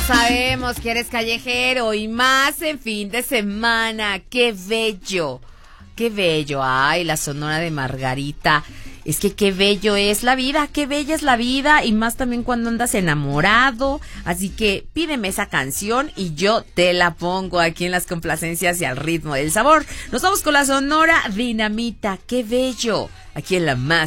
sabemos que eres callejero y más en fin de semana. ¡Qué bello! ¡Qué bello! ¡Ay, la Sonora de Margarita! Es que qué bello es la vida, qué bella es la vida y más también cuando andas enamorado. Así que pídeme esa canción y yo te la pongo aquí en las complacencias y al ritmo del sabor. Nos vamos con la Sonora Dinamita, qué bello. Aquí en la más